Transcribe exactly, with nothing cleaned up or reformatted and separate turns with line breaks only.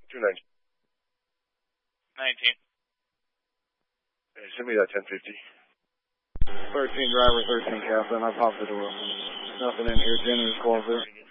two nineteen.
nineteen.
Hey, send me that ten fifty.
thirteen driver, thirteen captain. I popped the door. Nothing in here. Jennings closer.